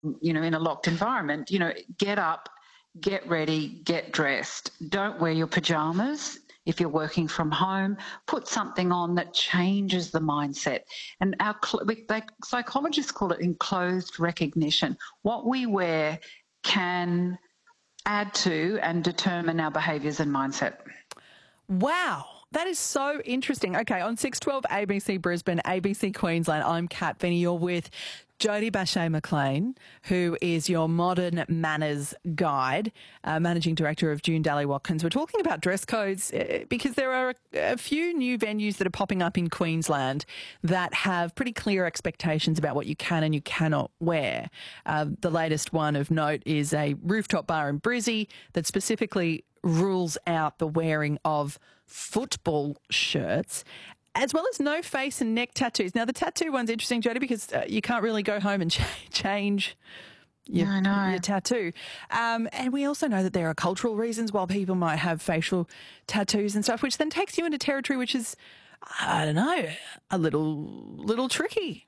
in a locked environment, get up, get ready, get dressed. Don't wear your pajamas. If you're working from home, put something on that changes the mindset. And psychologists call it enclosed recognition. What we wear can add to and determine our behaviours and mindset. Wow. That is so interesting. Okay, on 612 ABC Brisbane, ABC Queensland, I'm Kat Feeney. You're with Jodie Bache-McLean, who is your modern manners guide, Managing Director of June Daly Watkins. We're talking about dress codes because there are a few new venues that are popping up in Queensland that have pretty clear expectations about what you can and you cannot wear. The latest one of note is a rooftop bar in Brizzy that specifically rules out the wearing of football shirts, as well as no face and neck tattoos. Now, the tattoo one's interesting, Jodie, because you can't really go home and change your tattoo. And we also know that there are cultural reasons why people might have facial tattoos and stuff, which then takes you into territory which is, I don't know, a little tricky.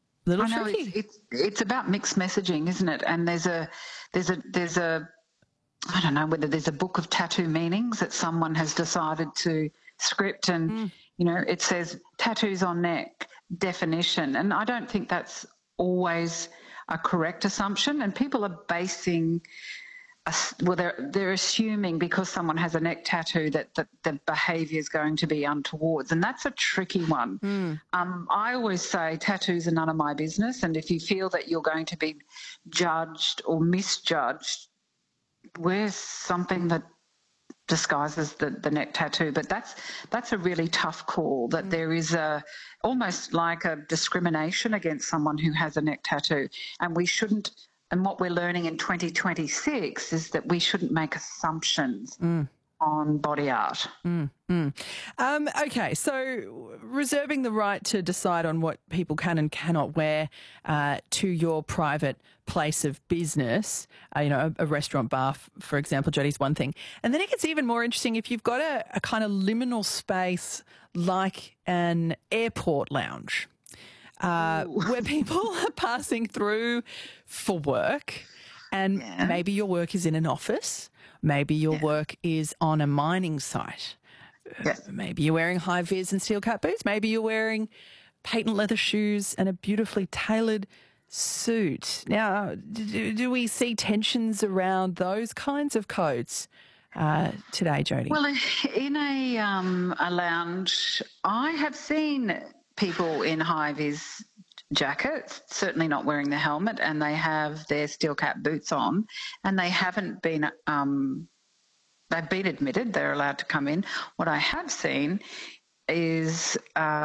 It's about mixed messaging, isn't it? And there's a I don't know whether there's a book of tattoo meanings that someone has decided to script and, it says tattoos on neck, definition. And I don't think that's always a correct assumption. And people are basing, they're assuming because someone has a neck tattoo that the behaviour is going to be untoward. And that's a tricky one. I always say tattoos are none of my business. And if you feel that you're going to be judged or misjudged, wear something that disguises the neck tattoo. But that's a really tough call, that there is almost like a discrimination against someone who has a neck tattoo. And we shouldn't, and what we're learning in 2026 is that we shouldn't make assumptions on body art. Okay, so reserving the right to decide on what people can and cannot wear to your private place of business, a restaurant bar, for example, Jodie's one thing. And then it gets even more interesting if you've got a kind of liminal space like an airport lounge where people are passing through for work, and maybe your work is in an office. Maybe your work is on a mining site. Maybe you're wearing high-vis and steel-cap boots. Maybe you're wearing patent leather shoes and a beautifully tailored suit. Now, do we see tensions around those kinds of codes today, Jodie? Well, in a lounge, I have seen people in high-vis jackets, certainly not wearing the helmet, and they have their steel cap boots on, and they haven't been they've been admitted, they're allowed to come in. What I have seen is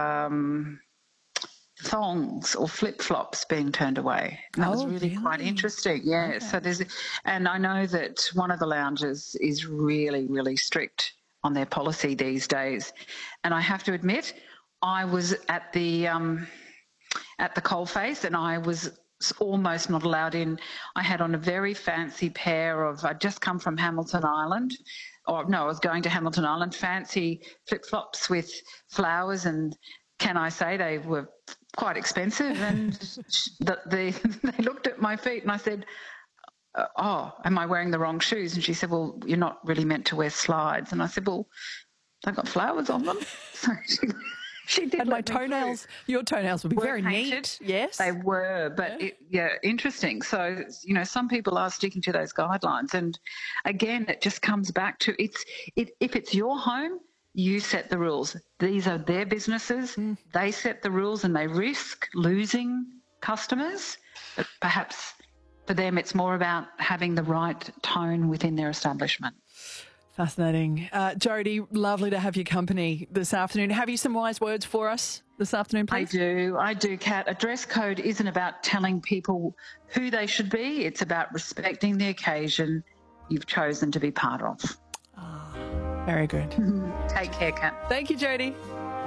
thongs or flip-flops being turned away. That was really quite interesting. Yeah. Okay. So and I know that one of the lounges is really, really strict on their policy these days. And I have to admit, I was at the coalface and I was almost not allowed in. I had on a very fancy pair of, I'd just come from Hamilton Island, I was going to Hamilton Island, fancy flip-flops with flowers, and can I say they were quite expensive, and they looked at my feet and I said, am I wearing the wrong shoes? And she said, well, you're not really meant to wear slides. And I said, well, they've got flowers on them. So she did. And my toenails, your toenails would be very painted. Neat. Yes. They were, but interesting. So, some people are sticking to those guidelines. And again, it just comes back to if it's your home, you set the rules. These are their businesses. They set the rules and they risk losing customers. But perhaps for them, it's more about having the right tone within their establishment. Fascinating. Jodie, lovely to have your company this afternoon. Have you some wise words for us this afternoon, please? I do, Kat. A dress code isn't about telling people who they should be. It's about respecting the occasion you've chosen to be part of. Very good. Take care, Kat. Thank you, Jodie.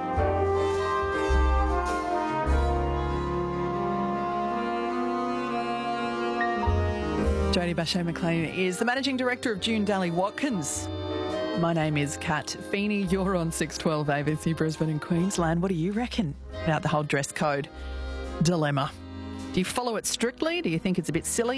Jodie Bache-McLean is the Managing Director of June Daly Watkins. My name is Kat Feeney. You're on 612 ABC Brisbane and Queensland. What do you reckon about the whole dress code dilemma? Do you follow it strictly? Do you think it's a bit silly?